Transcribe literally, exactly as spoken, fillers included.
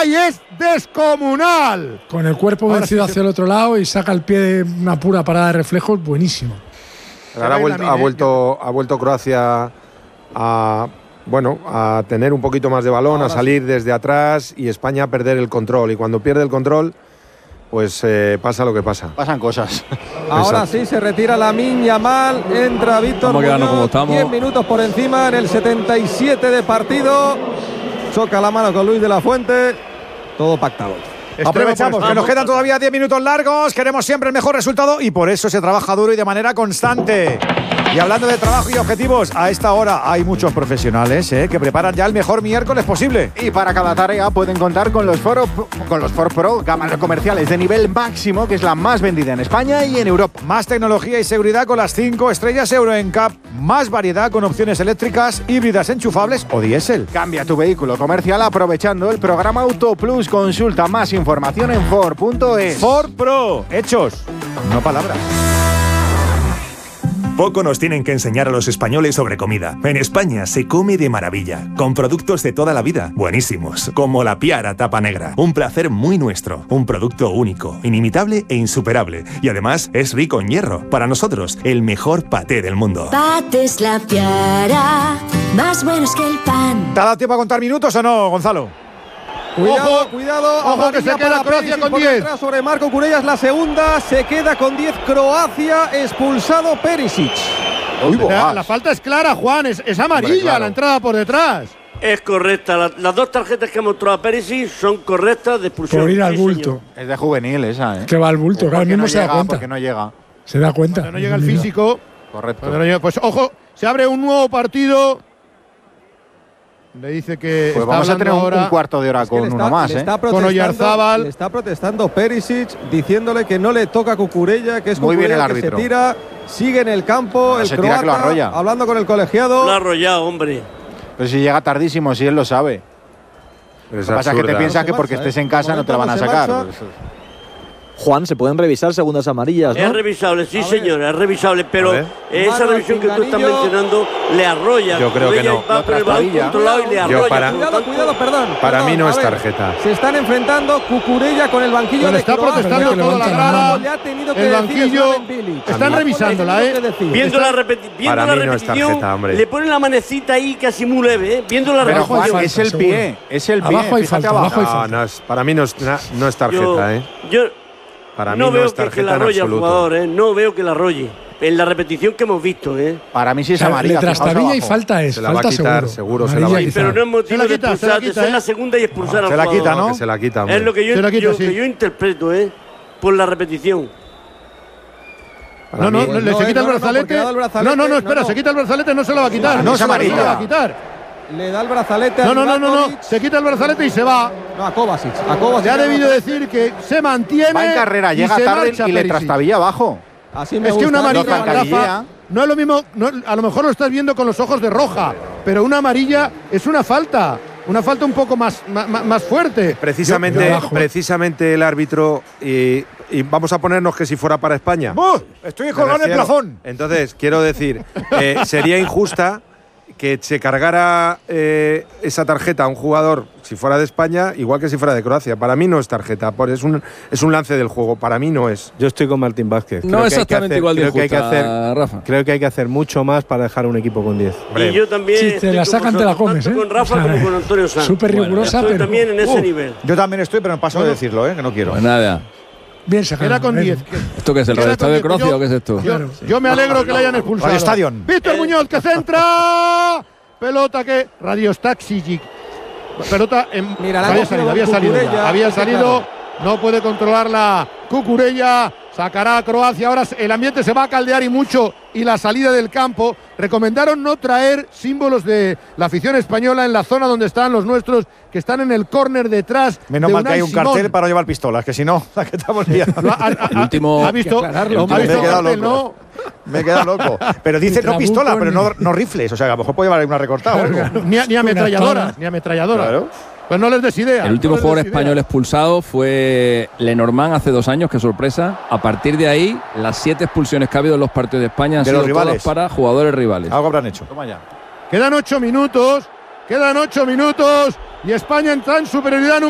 y es descomunal. Con el cuerpo Ahora vencido sí hacia el otro lado y saca el pie de una pura parada de reflejos, buenísimo. Ahora ha vuelto, ha vuelto, ha vuelto Croacia a, bueno, a tener un poquito más de balón, Ahora a salir sí. desde atrás y España a perder el control. Y cuando pierde el control, pues eh, pasa lo que pasa. Pasan cosas. Ahora sí se retira Lamine Yamal, entra Víctor Muñoz, diez minutos por encima en el setenta y siete de partido. Choca la mano con Luis de la Fuente. Todo pactado. Aprovechamos que nos quedan todavía diez minutos largos, queremos siempre el mejor resultado y por eso se trabaja duro y de manera constante. Y hablando de trabajo y objetivos, a esta hora hay muchos profesionales ¿eh? que preparan ya el mejor miércoles posible. Y para cada tarea pueden contar con los Ford, con los Ford Pro, gama comerciales de nivel máximo, que es la más vendida en España y en Europa. Más tecnología y seguridad con las cinco estrellas Euro N C A P. Más variedad con opciones eléctricas, híbridas enchufables o diésel. Cambia tu vehículo comercial aprovechando el programa Auto Plus. Consulta más información en Ford punto es. Ford Pro. Hechos, no palabras. Poco nos tienen que enseñar a los españoles sobre comida. En España se come de maravilla, con productos de toda la vida, buenísimos, como la Piara Tapa Negra. Un placer muy nuestro, un producto único, inimitable e insuperable. Y además es rico en hierro. Para nosotros, el mejor paté del mundo. Patés La Piara, más buenos que el pan. ¿Te ha dado tiempo a contar minutos o no, Gonzalo? Cuidado, ojo, cuidado. Ojo que se queda Croacia con diez. Sobre Marco Kurellas, la segunda. Se queda con diez Croacia. Expulsado Perisic. Uy, la, la falta es clara, Juan. Es, es amarilla. Hombre, claro. La entrada por detrás. Es correcta. La, las dos tarjetas que ha mostrado a Perisic son correctas de expulsión. Por ir al sí, bulto. Señor. Es de juvenil esa, ¿eh? Que va al bulto. Claro, mismo no se llega, da cuenta. Porque no llega. Se da cuenta. Cuando no llega el físico. Correcto. No llega, pues ojo, se abre un nuevo partido. Le dice que pues está vamos a tener un, ahora, un cuarto de hora con está, uno más, ¿eh? Con Oyarzábal. Le está protestando Perisic, diciéndole que no le toca a Cucurella, que es Muy bien el Cucurella que árbitro. se tira, sigue en el campo, no, el se croata, tira que lo arrolla. Hablando con el colegiado. Lo ha arrollado, hombre. Pero si llega tardísimo, si él lo sabe. Pero lo que pasa es que te piensas no que porque marcha, estés en casa no te la van a sacar. Juan, ¿se pueden revisar segundas amarillas, no? Es revisable, sí, a señor, es revisable, pero esa Mano revisión que tú estás Pinganillo. mencionando le arrolla. Yo creo que no. Va por el balón controlado y le Yo arrolla. para- Cuidado, cuidado, perdón. Para perdón, mí no a es ver. tarjeta. Se están enfrentando Cucurella con el banquillo Pero de está Croacia. protestando toda la grada. Le ha tenido que El decir banquillo. Slaven Bilic. Están revisándola, ¿eh? Viendo la, repeti viendo Para la mí no es repetición, tarjeta, hombre. le ponen la manecita ahí casi muy leve, ¿eh? Viendo la Pero repetición. Juan, falta, es el seguro. pie, es el pie. Abajo hay fíjate falta, abajo. abajo hay No, falta. no es, para mí no es, na- no es tarjeta, yo, ¿eh? yo Para mí no no, veo es que, que tarjeta la en arrolle al absoluto. jugador, ¿eh? No veo que la arrolle. En la repetición que hemos visto, ¿eh? Para mí sí O es sea, amarilla. le trastabilla y abajo. falta es. Se la va a falta quitar, seguro. seguro, se la va a Amarilla quitar. Pero no es motivo Se la de quita, se expulsar, la de quita, ser ¿eh? la segunda y expulsar al se la jugador. quita, ¿no? Que se la quita, hombre. Es lo que yo, Se la quita, yo- sí. que yo interpreto, ¿eh? Por la repetición. Para No, no, mí- le- le no, se quita no, el no, brazalete. porque le da el brazalete. No, no, no, espera, No, no. se quita el brazalete, no se lo va a quitar. No, es se la- amarilla. se la va a quitar. Le da el brazalete a No, no, no, no, no. Livakovic. Se quita el brazalete y se va. No, a Kovacic. A Kovacic. Le ha debido decir que se mantiene. Va en carrera, y llega se tarde marcha y le Perisic. trastabilla abajo. Así me Es que gusta. una Lo amarilla, zancadillea. Rafa, no es lo mismo, no, a lo mejor lo estás viendo con los ojos de roja, pero una amarilla es una falta, una falta un poco más, más, más fuerte. Precisamente, Yo- yo abajo. precisamente el árbitro, y, y vamos a ponernos que si fuera para España. ¡Buh! Estoy Me colgado en el refiero. plafón. Entonces, quiero decir, eh, sería injusta que se cargara eh, esa tarjeta a un jugador si fuera de España, igual que si fuera de Croacia. Para mí no es tarjeta, por- es un, es un lance del juego. Para mí no es. Yo estoy con Martín Vázquez. No Creo que hay que exactamente hacer- igual de creo que hay que injusta, hacer, Rafa. Creo que hay que hacer mucho más para dejar un equipo con diez. Y yo también. Si te estoy la con sacan, te la vosotros, comes, tanto ¿eh? con Rafa O sea, como con Antonio Sanz. súper rigurosa, Estoy pero- también en ese Uh. nivel. Yo también estoy, pero paso de decirlo, ¿eh? Que no quiero. Pues nada. Bien sacado. Era con Eso. diez. ¿Esto qué es? ¿El Queda Radio Estadio de con diez. Croacia Yo- o qué es esto? Yo, Claro, sí. yo me alegro que le hayan expulsado. Radio Stadion. Víctor Muñoz que centra. Pelota que Radio Staxic. Pelota en. Mira, la había ha salido, cogido había salido. Cucurella, ya, Había está salido. claro. No puede controlarla Cucurella. Sacará a Croacia. Ahora el ambiente se va a caldear y mucho. Y la salida del campo. Recomendaron no traer símbolos de la afición española en la zona donde están los nuestros, que están en el córner detrás. Menos de mal que Unai hay un Simón. cartel para no llevar pistolas, que si no, la que estamos liando. Lo ha- ha- El último- ha visto, hay que aclararlo, ha hombre. visto Me he quedado cartel, loco. ¿no? Me he quedado loco. Pero dice Ni no pistola, trabuco, pero ni- no, no rifles. O sea, que a lo mejor puede llevar una recortada o algo. Ni, ni ametralladora, espada. ni ametralladora. Claro. Pues no les des idea. El último no les jugador des idea. español expulsado fue Lenormand hace dos años, qué sorpresa. A partir de ahí, las siete expulsiones que ha habido en los partidos de España han De sido los rivales. todas para jugadores rivales. Algo habrán hecho. Toma ya. Quedan ocho minutos. Quedan ocho minutos. Y España entra en superioridad numérica.